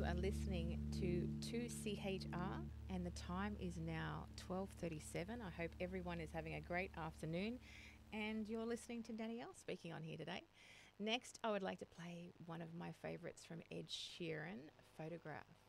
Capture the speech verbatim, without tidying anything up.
are listening to two C H R and the time is now twelve thirty-seven. I hope everyone is having a great afternoon and you're listening to Danielle speaking on here today. Next, I would like to play one of my favourites from Ed Sheeran, Photograph.